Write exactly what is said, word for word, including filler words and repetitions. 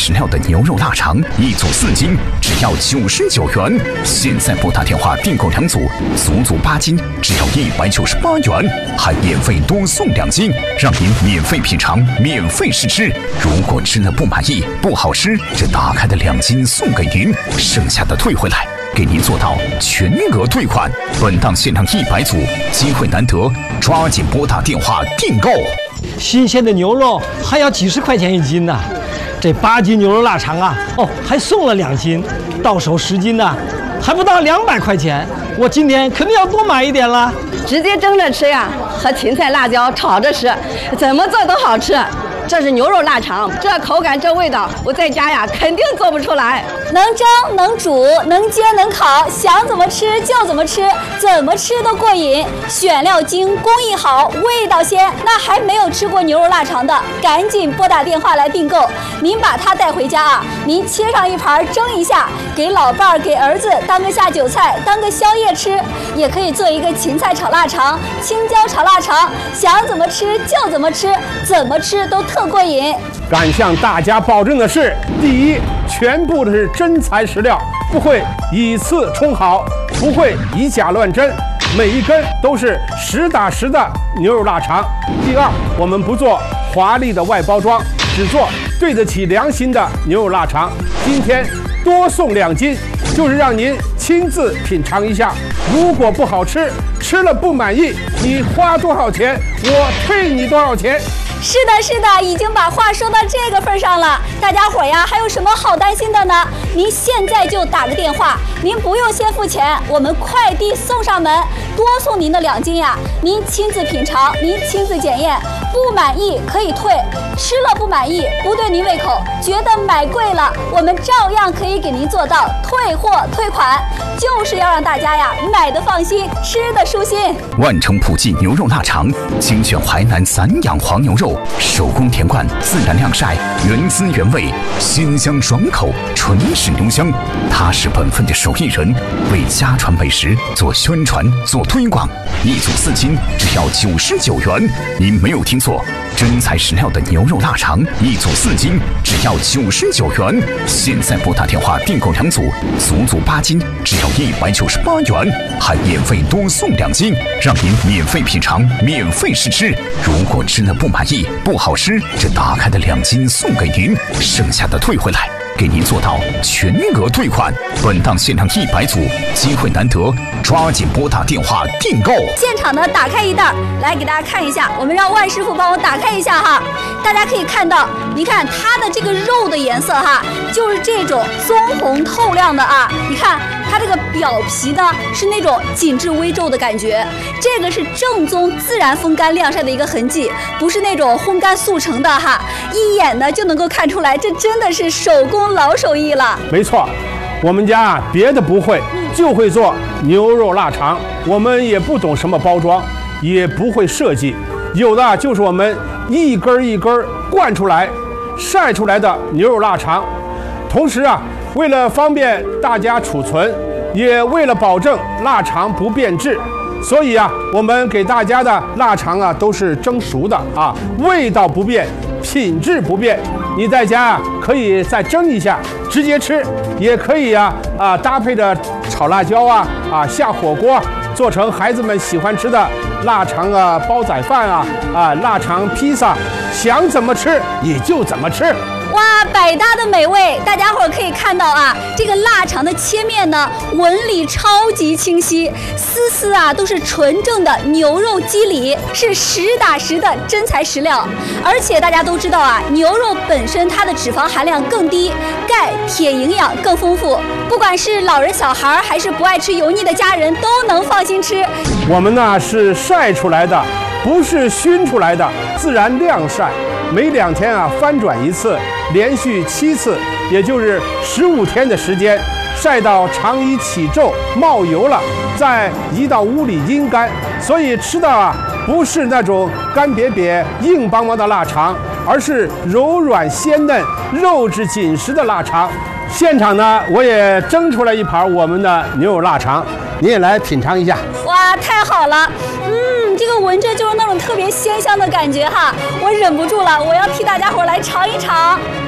食料的牛肉腊肠，一组四斤，只要九十九元。现在拨打电话订购两组，足足八斤，只要一百九十八元，还免费多送两斤，让您免费品尝，免费试吃。如果吃了不满意、不好吃，这打开的两斤送给您，剩下的退回来。 给您做到全额退款，本档限量一百组，机会难得，抓紧拨打电话订购。 新鲜的牛肉还要几十块钱一斤呢、啊，这八斤牛肉腊肠啊，哦，还送了两斤，到手十斤呢、啊，还不到两百块钱。我今天肯定要多买一点了。 直接蒸着吃呀，和芹菜、辣椒炒着吃，怎么做都好吃。 这是牛肉腊肠，这口感这味道，我在家呀肯定做不出来。 能蒸能煮能煎能烤，想怎么吃就怎么吃，怎么吃都过瘾。选料精，工艺好，味道鲜。那还没有吃过牛肉腊肠的，赶紧拨打电话来订购。您把它带回家啊，您切上一盘蒸一下，给老伴儿、给儿子当个下酒菜，当个宵夜吃。也可以做一个芹菜炒腊肠、青椒炒腊肠，想怎么吃就怎么吃，怎么吃都特过瘾。 敢向大家保证的是，第一，全部的是真材实料，不会以次充好，不会以假乱真，每一根都是实打实的牛肉腊肠。第二，我们不做华丽的外包装，只做对得起良心的牛肉腊肠。今天多送两斤，就是让您亲自品尝一下。如果不好吃，吃了不满意，你花多少钱，我退你多少钱。 是的，是的，已经把话说到这个份上了。大家伙呀，还有什么好担心的呢？您现在就打个电话，您不用先付钱，我们快递送上门，多送您的两斤呀。您亲自品尝，您亲自检验，不满意可以退，吃了不满意，不对您胃口，觉得买贵了，我们照样可以给您做到退货退款，就是要让大家呀买的放心，吃的舒心。 万城普济牛肉腊肠，精选淮南散养黄牛肉。 手工田灌，自然晾晒，原汁原味，鲜香爽口，纯是牛香。他是本分的手艺人，为家传美食做宣传、做推广。一组四斤，只要九十九元。您没有听错，真材实料的牛肉腊肠，一组四斤，只要九十九元。现在拨打电话订购两组，足足八斤，只要一百九十八元，还免费多送两斤，让您免费品尝，免费试吃。如果吃了不满意， 不好吃，这打开的两斤送给您，剩下的退回来，给您做到全额退款。本档限量一百组，机会难得，抓紧拨打电话订购。 现场呢，打开一袋，来给大家看一下，我们让万师傅帮我打开一下哈。大家可以看到，你看它的这个肉的颜色哈，就是这种棕红透亮的啊。你看它这个表皮呢，是那种紧致微皱的感觉，这个是正宗自然风干晾晒的一个痕迹，不是那种烘干速成的哈，一眼呢就能够看出来，这真的是手工老手艺了。 没错，我们家啊别的不会，就会做牛肉腊肠。我们也不懂什么包装，也不会设计，有的就是我们一根一根灌出来、晒出来的牛肉腊肠。同时啊，为了方便大家储存，也为了保证腊肠不变质。 所以啊，我们给大家的腊肠啊都是蒸熟的啊，味道不变，品质不变。你在家啊可以再蒸一下，直接吃，也可以啊啊搭配着炒辣椒啊啊下火锅，做成孩子们喜欢吃的腊肠啊煲仔饭啊啊腊肠披萨，想怎么吃你就怎么吃。 哇，百搭的美味，大家伙儿可以看到啊，这个腊肠的切面呢，纹理超级清晰，丝丝啊都是纯正的牛肉肌理，是实打实的真材实料。而且大家都知道啊，牛肉本身它的脂肪含量更低，钙、铁营养更丰富，不管是老人小孩还是不爱吃油腻的家人，都能放心吃。 我们呢是晒出来的，不是熏出来的，自然晾晒。 每两天啊翻转一次，连续七次，也就是十五天的时间，晒到肠衣起皱、冒油了，再移到屋里阴干。所以吃的啊不是那种干瘪瘪、硬邦邦的腊肠，而是柔软鲜嫩、肉质紧实的腊肠。现场呢，我也蒸出来一盘我们的牛肉腊肠，你也来品尝一下。 哇，太好了！嗯，这个闻着就是那种特别鲜香的感觉哈，我忍不住了，我要替大家伙来尝一尝。